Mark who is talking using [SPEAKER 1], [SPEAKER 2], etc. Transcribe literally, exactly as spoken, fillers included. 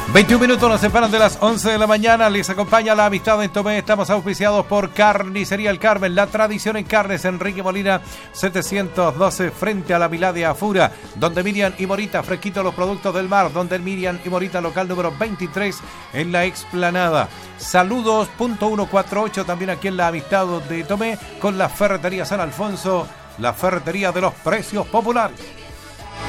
[SPEAKER 1] veintiún minutos nos separan de las once de la mañana. Les acompaña la amistad en Tomé. Estamos auspiciados por Carnicería El Carmen, la tradición en carnes. Enrique Molina setecientos doce, frente a la Milá de Afura. Donde Miriam y Morita, fresquito los productos del mar. Donde Miriam y Morita, local número veintitrés en la Explanada. Saludos, punto ciento cuarenta y ocho, también aquí en la amistad de Tomé, con la Ferretería San Alfonso, la ferretería de los precios populares.